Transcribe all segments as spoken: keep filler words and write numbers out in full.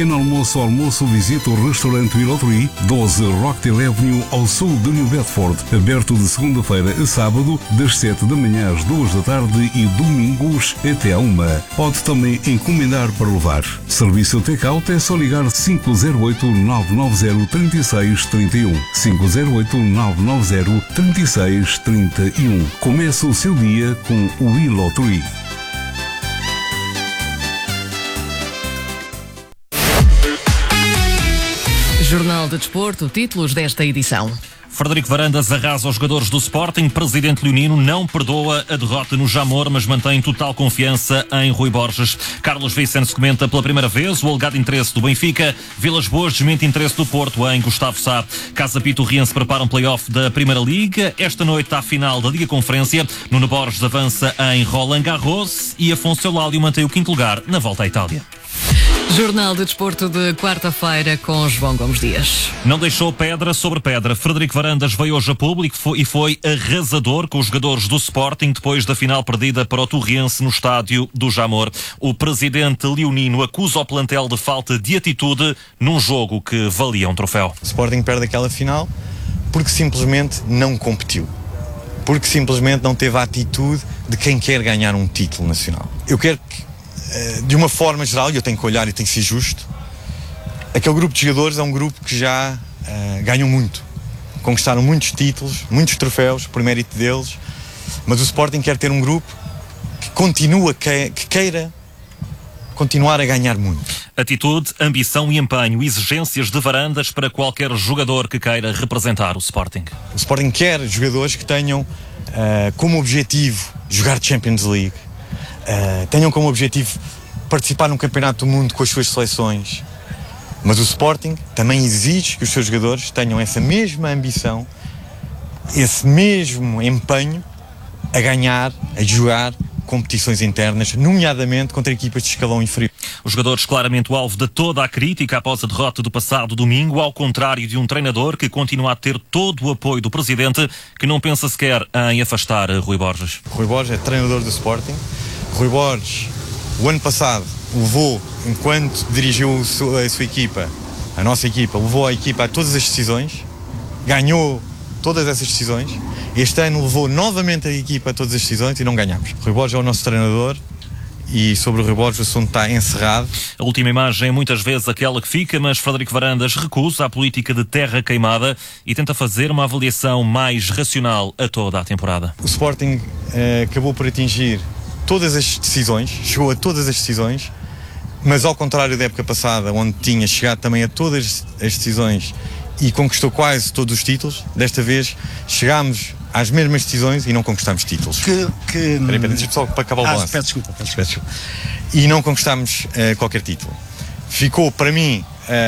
pequeno almoço ou almoço, visite o restaurante Willow doze Rockdale Avenue, ao sul de New Bedford. Aberto de segunda-feira a sábado, das sete da manhã às duas da tarde e domingos até à uma. Pode também encomendar para levar. Serviço take-out é só ligar cinco zero oito, nove nove zero, três seis três um. cinco zero oito, nove nove zero, três seis três um. Comece o seu dia com o Willow Tree. Jornal de Desporto, títulos desta edição. Frederico Varandas arrasa os jogadores do Sporting. Presidente leonino não perdoa a derrota no Jamor, mas mantém total confiança em Rui Borges. Carlos Vicente comenta pela primeira vez o alegado interesse do Benfica. Vilas Boas desmente interesse do Porto em Gustavo Sá. Casa Pito Riense prepara um play-off da Primeira Liga. Esta noite, à final da Liga Conferência, Nuno Borges avança em Roland Garros e Afonso Eulálio mantém o quinto lugar na Volta à Itália. Jornal de Desporto de quarta-feira com João Gomes Dias. Não deixou pedra sobre pedra. Frederico Varandas veio hoje a público e foi arrasador com os jogadores do Sporting depois da final perdida para o Torriense no estádio do Jamor. O presidente leonino acusa o plantel de falta de atitude num jogo que valia um troféu. O Sporting perde aquela final porque simplesmente não competiu. Porque simplesmente não teve a atitude de quem quer ganhar um título nacional. Eu quero que, de uma forma geral, e eu tenho que olhar e tenho que ser justo, aquele grupo de jogadores é um grupo que já uh, ganham muito, conquistaram muitos títulos, muitos troféus por mérito deles, mas o Sporting quer ter um grupo que continua, que, que queira continuar a ganhar muito. Atitude, ambição e empenho, exigências de Varandas para qualquer jogador que queira representar o Sporting. O Sporting quer jogadores que tenham uh, como objetivo jogar Champions League, Uh, tenham como objetivo participar num campeonato do mundo com as suas seleções, mas o Sporting também exige que os seus jogadores tenham essa mesma ambição, esse mesmo empenho a ganhar, a jogar competições internas, nomeadamente contra equipas de escalão inferior. Os jogadores claramente o alvo de toda a crítica após a derrota do passado domingo, ao contrário de um treinador que continua a ter todo o apoio do presidente, que não pensa sequer em afastar Rui Borges. Rui Borges é treinador do Sporting. Rui Borges, o ano passado, levou, enquanto dirigiu a sua equipa, a nossa equipa, levou a equipa a todas as decisões, ganhou todas essas decisões. Este ano levou novamente a equipa a todas as decisões e não ganhamos. Rui Borges é o nosso treinador e sobre o Rui Borges o assunto está encerrado. A última imagem é muitas vezes aquela que fica, mas Frederico Varandas recusa a política de terra queimada e tenta fazer uma avaliação mais racional a toda a temporada. O Sporting eh, acabou por atingir todas as decisões, chegou a todas as decisões, mas ao contrário da época passada, onde tinha chegado também a todas as decisões e conquistou quase todos os títulos, desta vez chegámos às mesmas decisões e não conquistámos títulos. Que... que... Peraí, peraí, só para acabar o ah, balanço. Peço desculpa, peço desculpa. E não conquistámos uh, qualquer título. Ficou, para mim,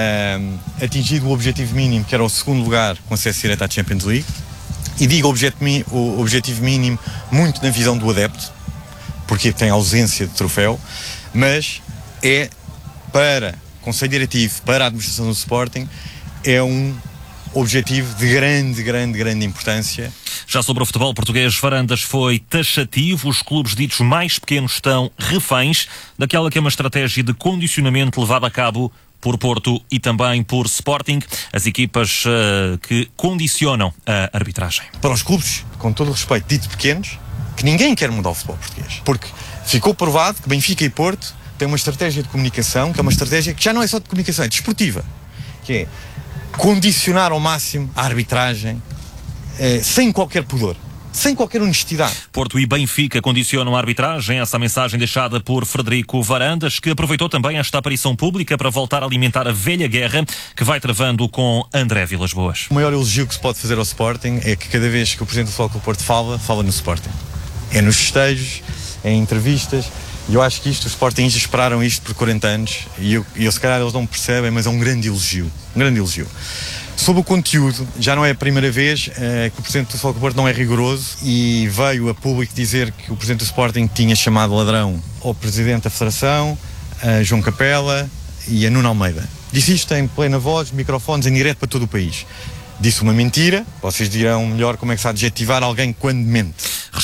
uh, atingido o objetivo mínimo, que era o segundo lugar com acesso direto à Champions League. E digo objetivo, o objetivo mínimo muito na visão do adepto, porque tem ausência de troféu, mas é para o Conselho Diretivo, para a administração do Sporting, é um objetivo de grande, grande, grande importância. Já sobre o futebol português, Varandas foi taxativo. Os clubes ditos mais pequenos estão reféns daquela que é uma estratégia de condicionamento levada a cabo por Porto e também por Sporting, as equipas uh, que condicionam a arbitragem. Para os clubes, com todo o respeito, dito pequenos, que ninguém quer mudar o futebol português. Porque ficou provado que Benfica e Porto têm uma estratégia de comunicação, que é uma estratégia que já não é só de comunicação, é desportiva, que é condicionar ao máximo a arbitragem, eh, sem qualquer pudor, sem qualquer honestidade. Porto e Benfica condicionam a arbitragem, essa mensagem deixada por Frederico Varandas, que aproveitou também esta aparição pública para voltar a alimentar a velha guerra que vai travando com André Vilas Boas. O maior elogio que se pode fazer ao Sporting é que cada vez que o Presidente do Futebol Clube do Porto fala, fala no Sporting. É nos festejos, é em entrevistas, e eu acho que isto, os Sportingistas esperaram isto por quarenta anos, e eu, eu se calhar eles não percebem, mas é um grande elogio, um grande elogio. Sobre o conteúdo, já não é a primeira vez eh, que o Presidente do Futebol Clube do Porto não é rigoroso e veio a público dizer que o Presidente do Sporting tinha chamado ladrão ao Presidente da Federação, a João Capela e a Nuno Almeida. Disse isto em plena voz, microfones, em direto para todo o país. Disse uma mentira, vocês dirão melhor como é que se há de adjetivar alguém quando mente.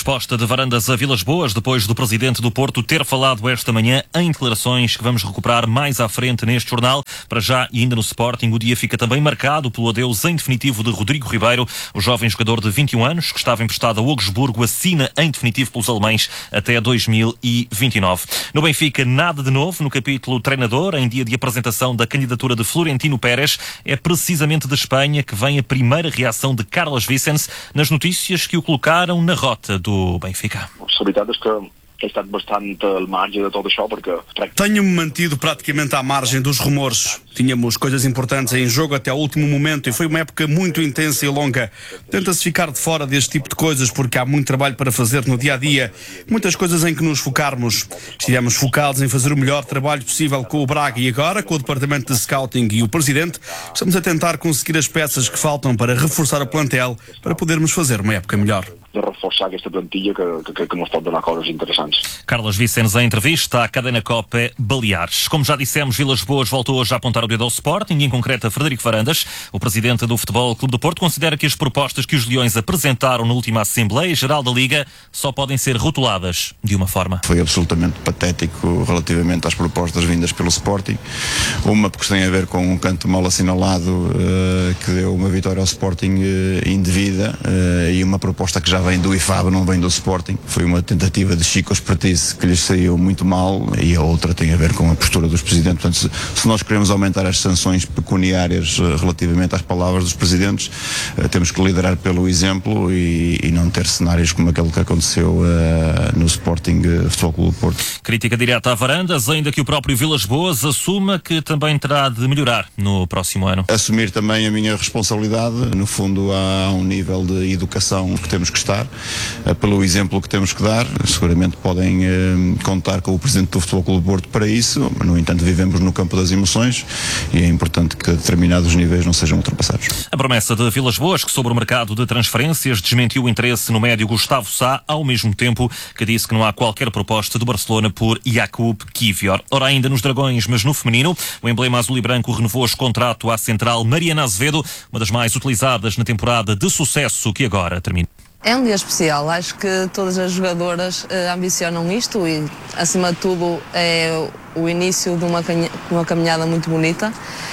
resposta de Varandas a Vilas Boas, depois do presidente do Porto ter falado esta manhã em declarações que vamos recuperar mais à frente neste jornal. Para já, e ainda no Sporting, o dia fica também marcado pelo adeus em definitivo de Rodrigo Ribeiro. O jovem jogador de vinte e um anos, que estava emprestado a Augsburgo, assina em definitivo pelos alemães até dois mil e vinte e nove. No Benfica, nada de novo no capítulo treinador. Em dia de apresentação da candidatura de Florentino Pérez, é precisamente de Espanha que vem a primeira reação de Carlos Vicens nas notícias que o colocaram na rota do Benfica. La veritat és que he estat bastant al marge de tot això perquè... Tenho-me mantido praticamente à margem dos rumores. Tínhamos coisas importantes em jogo até ao último momento e foi uma época muito intensa e longa. Tenta-se ficar de fora deste tipo de coisas porque há muito trabalho para fazer no dia-a-dia. Muitas coisas em que nos focarmos. Estivemos focados em fazer o melhor trabalho possível com o Braga e agora, com o departamento de scouting e o presidente, estamos a tentar conseguir as peças que faltam para reforçar o plantel para podermos fazer uma época melhor. De reforçar aquesta plantilla que, que, que nos pot donar coses interessantes. Carlos Vicens em entrevista à Cadena Copa Baleares. Como já dissemos, Vilas Boas voltou hoje a apontar o dedo ao Sporting, em concreto a Frederico Varandas. O presidente do Futebol Clube do Porto considera que as propostas que os Leões apresentaram na última Assembleia Geral da Liga só podem ser rotuladas de uma forma. Foi absolutamente patético relativamente às propostas vindas pelo Sporting. Uma porque tem a ver com um canto mal assinalado uh, que deu uma vitória ao Sporting uh, indevida uh, e uma proposta que já vem do I F A B, não vem do Sporting. Foi uma tentativa de Chico Espertice que lhes saiu muito mal e a outra tem a ver com a postura dos presidentes. Portanto, se, se nós queremos aumentar as sanções pecuniárias uh, relativamente às palavras dos presidentes, uh, temos que liderar pelo exemplo e, e não ter cenários como aquele que aconteceu uh, no Sporting uh, Futebol Clube do Porto. Crítica direta a Varandas, ainda que o próprio Vilas Boas assuma que também terá de melhorar no próximo ano. Assumir também a minha responsabilidade. No fundo, há um nível de educação que temos que estar, pelo exemplo que temos que dar. Seguramente podem eh, contar com o presidente do Futebol Clube do Porto para isso. No entanto, vivemos no campo das emoções e é importante que determinados níveis não sejam ultrapassados. A promessa de Vilas Boas, que sobre o mercado de transferências desmentiu o interesse no médio Gustavo Sá, ao mesmo tempo que disse que não há qualquer proposta do Barcelona por Jakub Kiwior. Ora, ainda nos Dragões, mas no feminino, o emblema azul e branco renovou o contrato à central Mariana Azevedo, uma das mais utilizadas na temporada de sucesso que agora termina. É um dia especial, acho que todas as jogadoras eh, ambicionam isto e, acima de tudo, é o início de uma, canha, uma caminhada muito bonita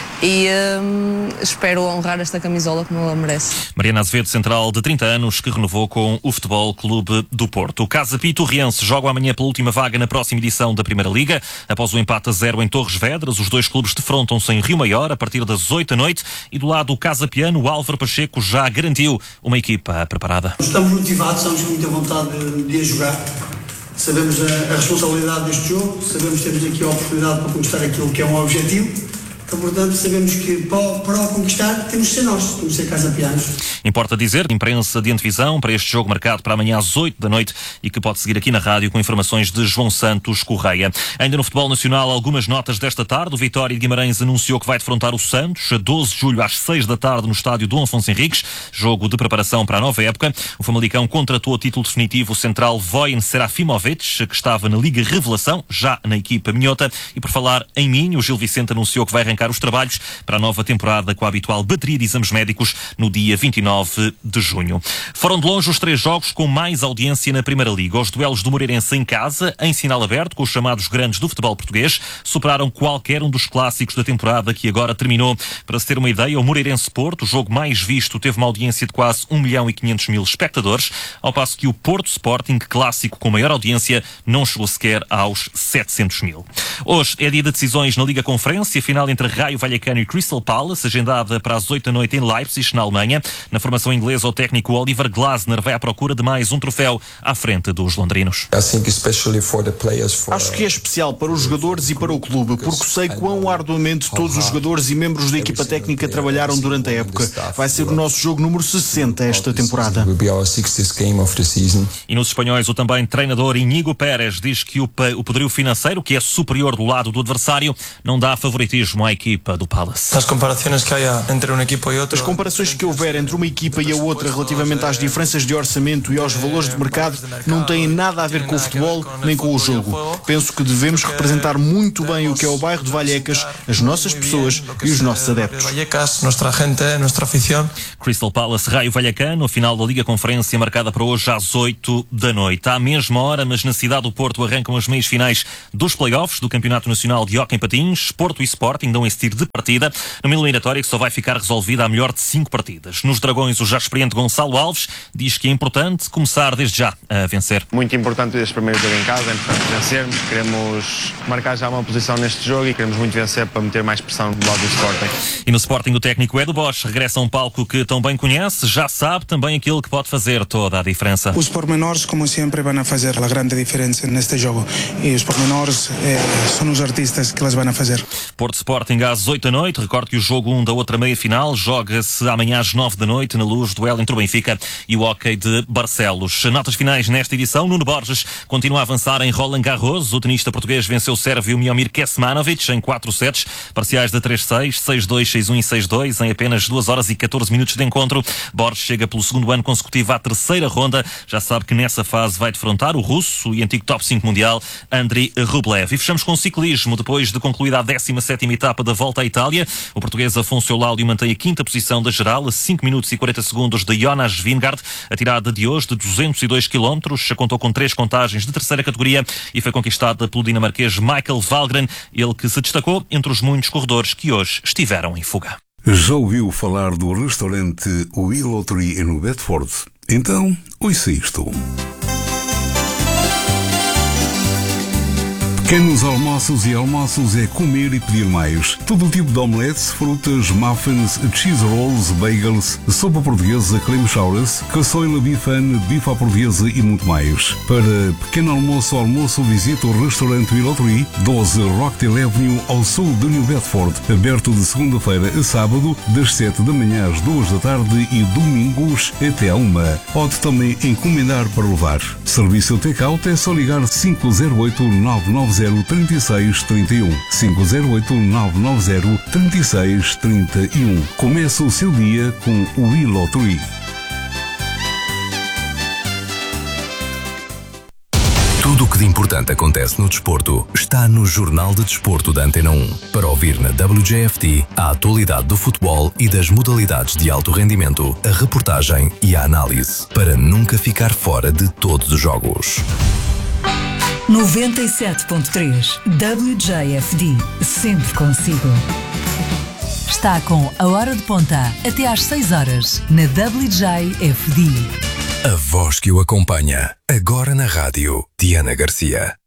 e hum, espero honrar esta camisola como ela merece. Mariana Azevedo, central de trinta anos, que renovou com o Futebol Clube do Porto. O Casa Pia e Torriense jogam amanhã pela última vaga na próxima edição da Primeira Liga. Após o empate a zero em Torres Vedras, os dois clubes defrontam-se em Rio Maior a partir das oito da noite e do lado do Casa Piano, o Álvaro Pacheco já garantiu uma equipa preparada. Estamos motivados, estamos com muita vontade de, de jogar. Sabemos a, a responsabilidade deste jogo, sabemos que temos aqui a oportunidade para conquistar aquilo que é um objetivo. Então, portanto, sabemos que para, para o conquistar temos de ser nós, temos de ser Casa Pianos. Importa dizer, imprensa de antevisão para este jogo marcado para amanhã às oito da noite e que pode seguir aqui na rádio com informações de João Santos Correia. Ainda no futebol nacional, algumas notas desta tarde. O Vitória de Guimarães anunciou que vai defrontar o Santos a doze de julho às seis da tarde no estádio Dom Afonso Henriques, jogo de preparação para a nova época. O Famalicão contratou a título definitivo o central Vojen Serafimovic, que estava na Liga Revelação, já na equipa minhota. E por falar em Minho, o Gil Vicente anunciou que vai arrancar os trabalhos para a nova temporada com a habitual bateria de exames médicos no dia vinte e nove de junho. Foram de longe os três jogos com mais audiência na Primeira Liga. Os duelos do Moreirense em casa, em sinal aberto, com os chamados grandes do futebol português, superaram qualquer um dos clássicos da temporada que agora terminou. Para se ter uma ideia, o Moreirense-Porto, o jogo mais visto, teve uma audiência de quase um milhão e quinhentos mil espectadores, ao passo que o Porto-Sporting, clássico com maior audiência, não chegou sequer aos setecentos mil. Hoje é dia de decisões na Liga Conferência, final entre Raio Vallecano e Crystal Palace, agendada para as oito da noite em Leipzig, na Alemanha. Na formação inglesa, o técnico Oliver Glasner vai à procura de mais um troféu à frente dos londrinos. Acho que é especial para os jogadores e para o clube, porque sei quão arduamente todos os jogadores e membros da equipa técnica trabalharam durante a época. Vai ser o nosso jogo número sessenta esta temporada. E nos espanhóis, o também treinador Íñigo Pérez diz que o, o poderio financeiro, que é superior do lado do adversário, não dá favoritismo à à equipa do Palace. As comparações que há entre um equipo e outro. As comparações que houver entre uma equipa e a outra relativamente às diferenças de orçamento e aos valores de mercado não têm nada a ver com o futebol nem com o jogo. Penso que devemos representar muito bem o que é o bairro de Vallecas, as nossas pessoas e os nossos adeptos. Vallecas, nossa gente, nossa afição. Crystal Palace Raio Vallecano, final da Liga Conferência marcada para hoje às oito da noite. À mesma hora, mas na cidade do Porto, arrancam as meias finais dos play-offs do Campeonato Nacional de Hóquei em Patins. Porto e Sporting dão esse tiro de partida numa eliminatória que só vai ficar resolvida à melhor de cinco partidas. Nos Dragões, o já experiente Gonçalo Alves diz que é importante começar desde já a vencer. Muito importante este primeiro jogo em casa, é importante vencermos, queremos marcar já uma posição neste jogo e queremos muito vencer para meter mais pressão do lado do Sporting. E no Sporting o técnico Edu Bosch regressa a um palco que tão bem conhece, já sabe também aquilo que pode fazer toda a diferença. Os pormenores, como sempre, vão fazer a grande diferença neste jogo e os pormenores eh, são os artistas que eles vão fazer. Porto Sporting às oito da noite, recordo que o jogo um da outra meia-final joga-se amanhã às nove da noite na Luz, duelo entre o Benfica e o Hóquei de Barcelos. Notas finais nesta edição, Nuno Borges continua a avançar em Roland Garros, o tenista português venceu o sérvio Miomir Kecmanovic em quatro sets, parciais de três seis, seis dois, seis um e seis dois em apenas duas horas e catorze minutos de encontro. Borges chega pelo segundo ano consecutivo à terceira ronda, já sabe que nessa fase vai defrontar o russo e antigo top cinco mundial Andriy Rublev. E fechamos com o ciclismo, depois de concluída a décima sétima etapa da Volta à Itália, o português Afonso Eulálio mantém a quinta posição da geral, a cinco minutos e quarenta segundos de Jonas Vingegaard. A tirada de hoje de duzentos e dois quilómetros contou com três contagens de terceira categoria e foi conquistada pelo dinamarquês Michael Valgren, ele que se destacou entre os muitos corredores que hoje estiveram em fuga. Já ouviu falar do restaurante Willow Tree no Bedford? Então, ouça isto. Pequenos almoços e almoços é comer e pedir mais. Todo o tipo de omeletes, frutas, muffins, cheese rolls, bagels, sopa portuguesa, creme chowers, caçoila bifane, bife à portuguesa e muito mais. Para pequeno almoço ou almoço, visite o restaurante Willow Tree, doze Rockdale Avenue, ao sul de New Bedford, aberto de segunda-feira a sábado, das sete da manhã às duas da tarde e domingos até à uma. Pode também encomendar para levar. Serviço take-out é só ligar cinco zero oito, nove nove zero, três seis três um. cinco zero oito, nove nove zero, três seis três um. Começa o seu dia com o Willow Tree. Tudo o que de importante acontece no desporto está no Jornal de Desporto da Antena um. Para ouvir na W J F T a atualidade do futebol e das modalidades de alto rendimento, a reportagem e a análise, para nunca ficar fora de todos os jogos. noventa e sete ponto três W J F D, sempre consigo. Está com a hora de ponta até às seis horas na W J F D. A voz que o acompanha, agora na rádio, Diana Garcia.